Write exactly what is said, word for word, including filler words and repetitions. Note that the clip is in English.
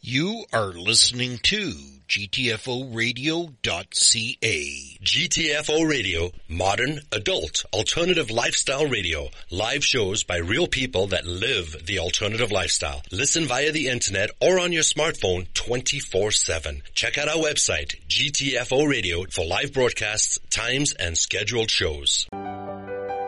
You are listening to G T F O radio dot C A. G T F O Radio, modern, adult, alternative lifestyle radio. Live shows by real people that live the alternative lifestyle. Listen via the internet or on your smartphone twenty-four seven. Check out our website, G T F O Radio, for live broadcasts, times, and scheduled shows.